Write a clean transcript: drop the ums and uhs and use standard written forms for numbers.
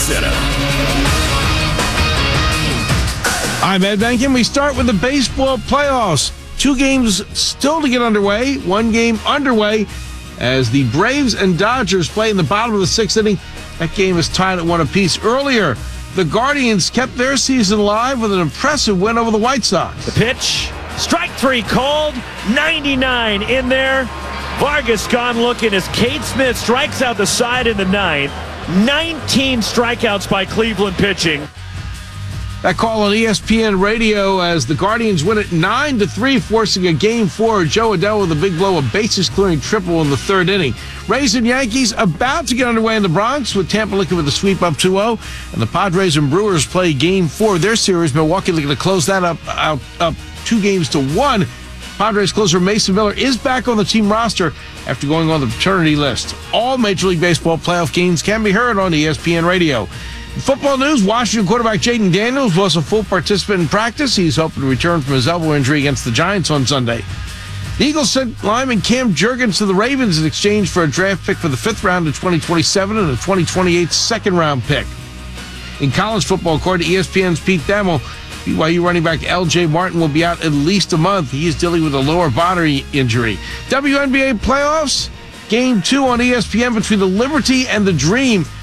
Center. I'm Ed Benkin. We start with the baseball playoffs. 2 games still to get underway. 1 game underway as the Braves and Dodgers play in the bottom of the 6th inning. That game is tied at 1 apiece. Earlier, the Guardians kept their season alive with an impressive win over the White Sox. The pitch, strike 3 called, 99 in there. Vargas gone looking as Cade Smith strikes out the side in the 9th. 19 strikeouts by Cleveland pitching. That call on ESPN radio as the Guardians win it 9-3, forcing a Game 4. Joe Adell with a big blow, a bases-clearing triple in the 3rd inning. Rays and Yankees about to get underway in the Bronx with Tampa looking with a sweep up 2-0. And the Padres and Brewers play Game 4 of their series. Milwaukee looking to close that up 2-1. Padres closer Mason Miller is back on the team roster after going on the paternity list. All Major League Baseball playoff games can be heard on ESPN radio. In football news, Washington quarterback Jaden Daniels was a full participant in practice. He's hoping to return from his elbow injury against the Giants on Sunday. The Eagles sent lineman Cam Jurgens to the Ravens in exchange for a draft pick for the 5th round of 2027 and a 2028 second-round pick. In college football, according to ESPN's Pete Thamel, BYU running back L.J. Martin will be out at least a month. He is dealing with a lower body injury. WNBA playoffs, Game 2 on ESPN between the Liberty and the Dream.